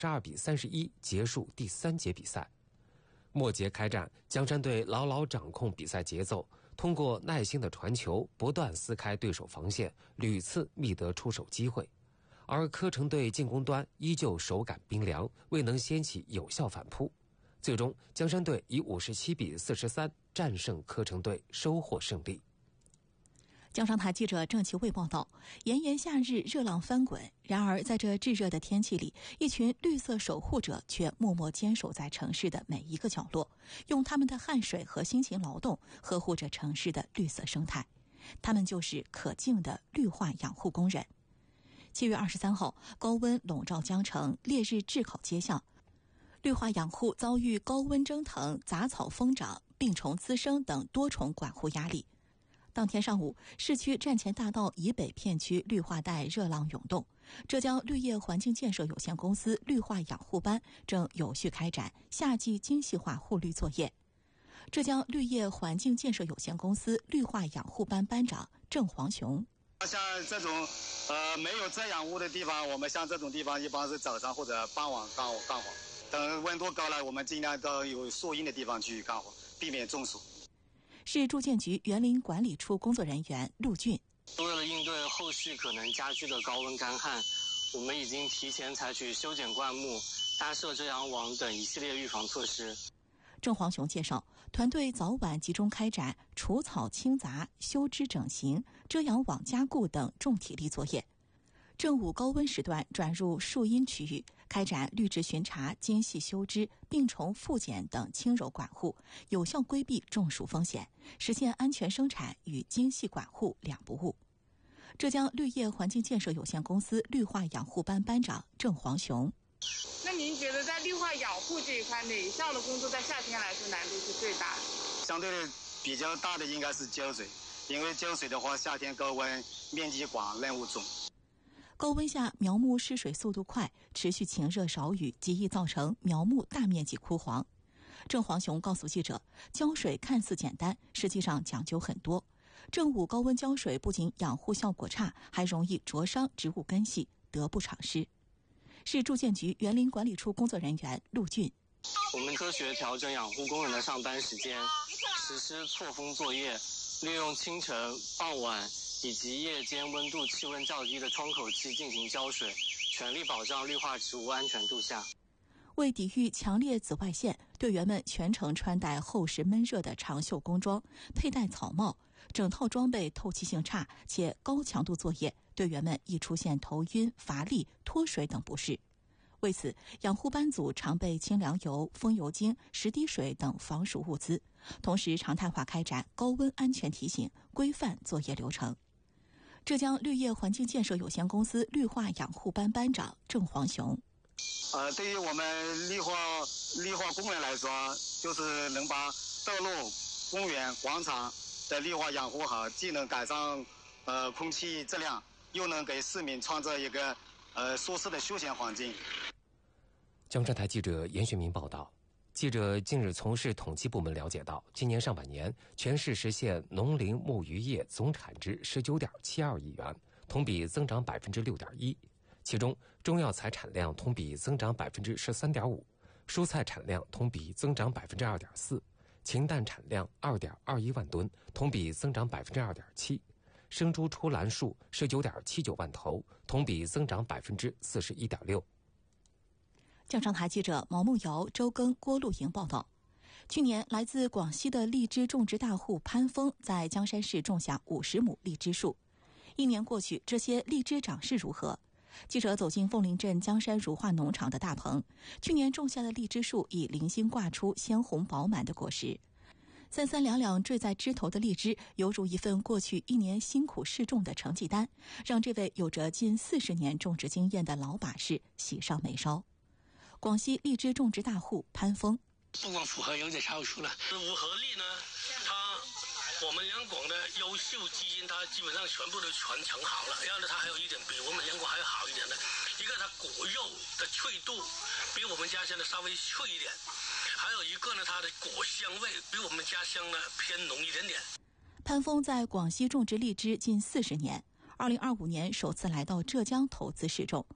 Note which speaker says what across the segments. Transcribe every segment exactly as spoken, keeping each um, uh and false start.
Speaker 1: 十二比三十一结束第三节比赛。末节开战，江山队牢牢掌控比赛节奏，通过耐心的传球，不断撕开对手防线，屡次觅得出手机会。而柯城队进攻端依旧手感冰凉，未能掀起有效反扑。最终，江山队以五十七比四十三战胜柯城队，收获胜利。
Speaker 2: 江商台记者郑其卫报道，炎炎夏日热浪翻滚，然而在这炙热的天气里，一群绿色守护者却默默坚守在城市的每一个角落，用他们的汗水和辛勤劳动呵护着城市的绿色生态。他们就是可敬的绿化养护工人。七月二十三号，高温笼罩江城，烈日炙烤街巷，绿化养护遭遇高温蒸腾、杂草疯长、病虫滋生等多重管护压力。当天上午，市区站前大道以北片区绿化带热浪涌动，浙江绿业环境建设有限公司绿化养护班正有序开展夏季精细化护绿作业。浙江绿业环境建设有限公司绿化养护班班长郑黄雄：
Speaker 3: 像这种呃没有遮阳物的地方，我们像这种地方一般是早上或者傍晚干干活，等温度高了，我们尽量到有树荫的地方去干活，避免中暑。
Speaker 2: 市住建局园林管理处工作人员陆俊：
Speaker 4: 为了应对后续可能加剧的高温干旱，我们已经提前采取修剪灌木、搭设遮阳网等一系列预防措施。
Speaker 2: 郑黄雄介绍，团队早晚集中开展除草清杂、修枝整形、遮阳网加固等重体力作业。正午高温时段转入树荫区域，开展绿植巡查、精细修枝、病虫复检等轻柔管护，有效规避中暑风险，实现安全生产与精细管护两不误。浙江绿业环境建设有限公司绿化养护班班长郑黄雄：
Speaker 5: 那您觉得在绿化养护这一块，哪一项的工作在夏天来说难度是最大的？
Speaker 3: 相对的比较大的应该是浇水，因为浇水的话，夏天高温面积广，任务重。
Speaker 2: 高温下苗木失水速度快，持续晴热少雨极易造成苗木大面积枯黄。郑黄雄告诉记者，浇水看似简单，实际上讲究很多。正午高温浇水不仅养护效果差，还容易灼伤植物根系，得不偿失。市住建局园林管理处工作人员陆俊：
Speaker 4: 我们科学调整养护工人的上班时间，实施错峰作业，利用清晨、傍晚以及夜间温度气温较低的窗口期进行浇水，全力保障绿化植物安全度夏。
Speaker 2: 为抵御强烈紫外线，队员们全程穿戴厚实闷热的长袖工装，佩戴草帽，整套装备透气性差且高强度作业，队员们易出现头晕、乏力、脱水等不适。为此，养护班组常备清凉油、风油精、十滴水等防暑物资，同时常态化开展高温安全提醒，规范作业流程。浙江绿业环境建设有限公司绿化养护班班长郑黄雄：
Speaker 3: 呃，对于我们绿化绿化工人来说，就是能把道路、公园、广场的绿化养护好，既能改善呃空气质量，又能给市民创造一个呃舒适的休闲环境。
Speaker 1: 江山台记者严学明报道。记者近日从市统计部门了解到，今年上半年全市实现农林牧渔业总产值 十九点七二亿元，同比增长 百分之六点一。其中中药材产量同比增长 百分之十三点五， 蔬菜产量同比增长 百分之二点四， 禽蛋产量 二点二一万吨，同比增长 百分之二点七， 生猪出栏数 十九点七九万头，同比增长 百分之四十一点六。
Speaker 2: 江上台记者毛梦瑶、周庚、郭露莹报道，去年来自广西的荔枝种植大户潘峰在江山市种下五十亩荔枝树。一年过去，这些荔枝长势如何？记者走进凤林镇江山如化农场的大棚，去年种下的荔枝树已零星挂出鲜红饱满的果实。三三两两坠在枝头的荔枝，犹如一份过去一年辛苦试种的成绩单，让这位有着近四十年种植经验的老把式喜上眉梢。广西荔枝种植大户潘峰：
Speaker 6: 不光符合有点超出了，五合荔呢，它我们两广的优秀基因，它基本上全部都传承好了。然后呢，它还有一点比我们两广还要好一点的，一个它果肉的脆度比我们家乡的稍微脆一点，还有一个呢，它的果香味比我们家乡呢偏浓一点点。
Speaker 2: 潘峰在广西种植荔枝近四十年，二零二五年首次来到浙江投资试种。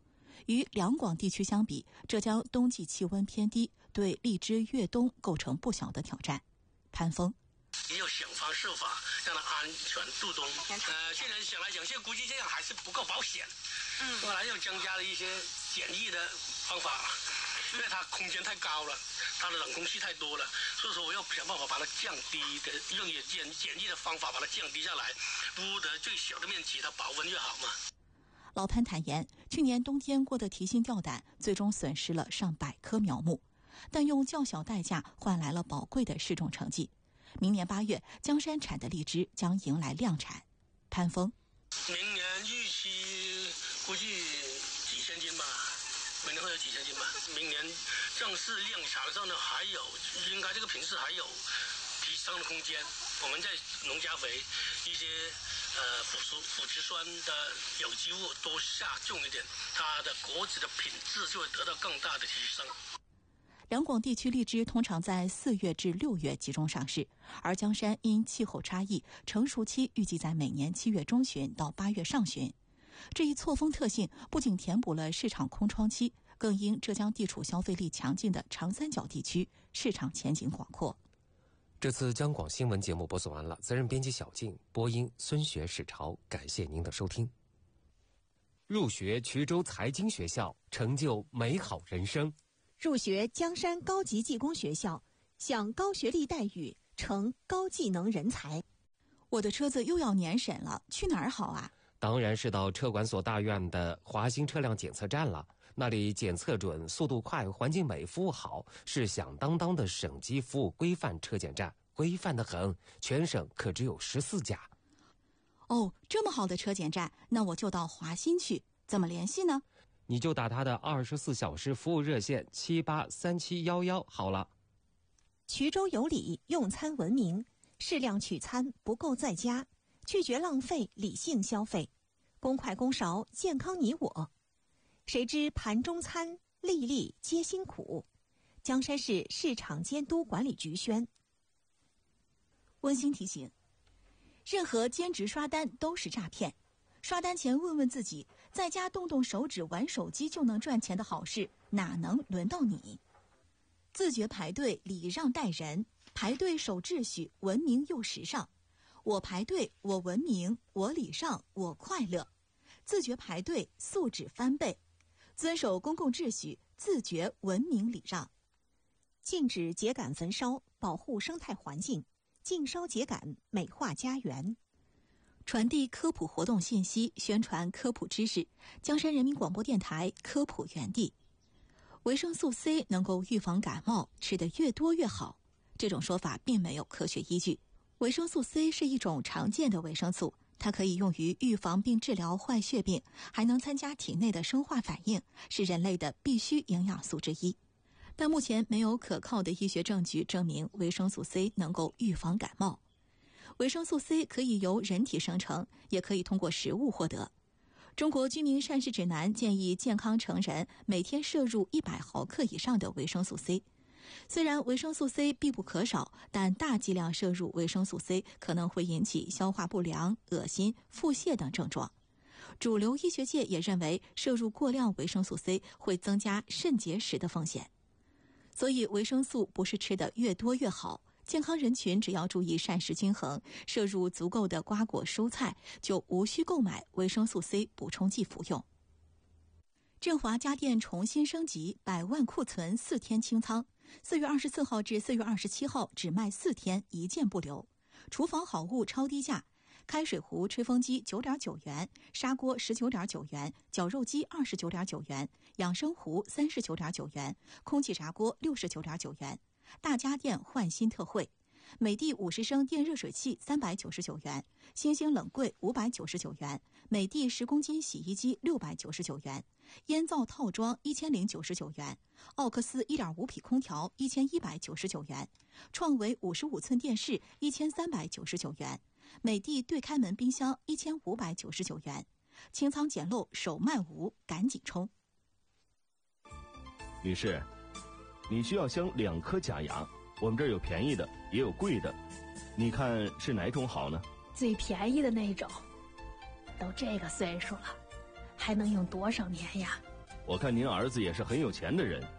Speaker 2: 与两广地区相比，浙江冬季气温偏低，对荔枝越冬构成不小的挑战。潘峰。
Speaker 6: 要想方设法让它安全度冬。呃，现在想来想去，估计这样还是不够保险。嗯，后来又增加了一些简易的方法，因为它空间太高了，它的冷空气太多了，所以说我要想办法把它降低的，用也简简易的方法把它降低下来，屋的最小的面积，它保温越好嘛。
Speaker 2: 老潘坦言，去年冬天过得提心吊胆，最终损失了上百棵苗木，但用较小代价换来了宝贵的试种成绩。明年八月，江山产的荔枝将迎来量产。潘峰，
Speaker 6: 明年预期估计几千斤吧，明年会有几千斤吧。明年正式量产的时候呢，还有应该这个品质还有提升的空间。我们在农家肥一些呃腐熟腐殖酸的有机物多下重一点，它的果子的品质就会得到更大的提升。
Speaker 2: 两广地区荔枝通常在四月至六月集中上市，而江山因气候差异，成熟期预计在每年七月中旬到八月上旬。这一错峰特性不仅填补了市场空窗期，更因浙江地处消费力强劲的长三角地区，市场前景广阔。
Speaker 1: 这次江广新闻节目播送完了，责任编辑小静，播音孙学史朝，感谢您的收听。入学衢州财经学校，成就美好人生。
Speaker 7: 入学江山高级技工学校，享高学历待遇，成高技能人才。
Speaker 2: 我的车子又要年审了，去哪儿好啊？
Speaker 1: 当然是到车管所大院的华新车辆检测站了，那里检测准、速度快、环境美、服务好，是响当当的省级服务规范车检站，规范得很，全省可只有十四家。
Speaker 2: 哦，这么好的车检站，那我就到华新去，怎么联系呢？
Speaker 1: 你就打他的二十四小时服务热线七八三七幺幺好了。
Speaker 7: 衢州有礼，用餐文明，适量取餐，不够在家，拒绝浪费，理性消费，公筷公勺，健康你我。谁知盘中餐，粒粒皆辛苦。江山市市场监督管理局宣。
Speaker 2: 温馨提醒：任何兼职刷单都是诈骗。刷单前问问自己，在家动动手指玩手机就能赚钱的好事，哪能轮到你？自觉排队，礼让待人，排队守秩序，文明又时尚。我排队，我文明，我礼让，我快乐。自觉排队，素质翻倍。遵守公共秩序，自觉文明礼让。
Speaker 7: 禁止秸秆焚烧，保护生态环境；禁烧秸秆，美化家园。
Speaker 2: 传递科普活动信息，宣传科普知识。江山人民广播电台科普园地。维生素 C 能够预防感冒，吃得越多越好。这种说法并没有科学依据。维生素 C 是一种常见的维生素，它可以用于预防并治疗坏血病，还能参加体内的生化反应，是人类的必需营养素之一。但目前没有可靠的医学证据证明维生素 C 能够预防感冒。维生素 C 可以由人体生成，也可以通过食物获得。中国居民膳食指南建议健康成人每天摄入一百毫克以上的维生素 C。虽然维生素 C 必不可少，但大剂量摄入维生素 C 可能会引起消化不良、恶心、腹泻等症状。主流医学界也认为，摄入过量维生素 C 会增加肾结石的风险。所以维生素不是吃的越多越好。健康人群只要注意膳食均衡，摄入足够的瓜果蔬菜，就无需购买维生素 C 补充剂服用。振华家电重新升级，百万库存四天清仓，四月二十四号至四月二十七号只卖四天，一件不留。厨房好物超低价，开水壶、吹风机九点九元，砂锅十九点九元，绞肉机二十九点九元，养生壶三十九点九元，空气炸锅六十九点九元。大家电换新特惠，美的五十升电热水器三百九十九元，星星冷柜五百九十九元，美的十公斤洗衣机六百九十九元，烟灶套装一千零九十九元，奥克斯一点五匹空调一千一百九十九元，创维五十五寸电视一千三百九十九元，美的对开门冰箱一千五百九十九元。清仓捡漏，手慢无，赶紧冲！
Speaker 8: 女士，你需要镶两颗假牙，我们这儿有便宜的，也有贵的，你看是哪种好呢？
Speaker 9: 最便宜的那种。都这个岁数了，还能用多少年呀？
Speaker 8: 我看您儿子也是很有钱的人，